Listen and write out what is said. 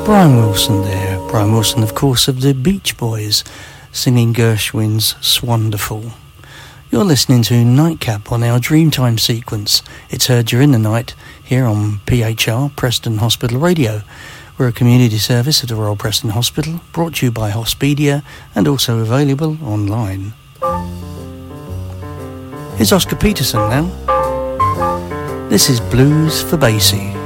Brian Wilson there. Brian Wilson, of course, of the Beach Boys, singing Gershwin's Swanderful. You're listening to Nightcap on our Dreamtime sequence. It's heard during the night here on PHR, Preston Hospital Radio. We're a community service at the Royal Preston Hospital, brought to you by Hospedia and also available online. Here's Oscar Peterson now. This is Blues for Basie.